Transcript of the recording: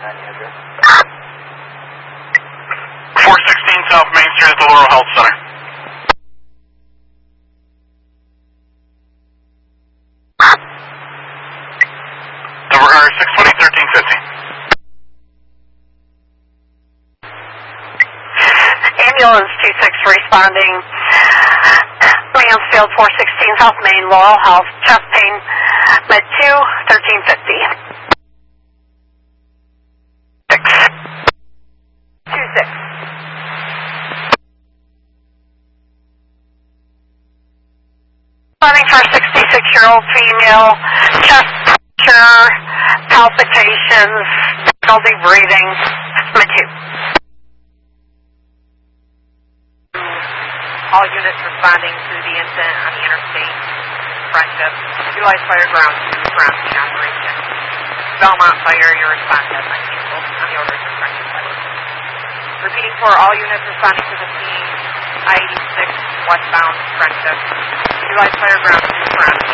416 South Main Street at the Laurel Health Center. Number 620-1350. Ambulance 26 responding. Mansfield 416 South Main, Laurel Health, chest pain, med 2, 1350. 26. Responding for a 66-year-old female, chest pressure, palpitations, difficulty breathing, med 2. All units responding to the incident on the interstate, Friendship. Utilize fire ground to ground team operation. Belmont Fire, your response has been canceled on the orders of Friendship Fire. Repeating for all units responding to the scene, I-86 westbound Friendship. Utilize fire ground to ground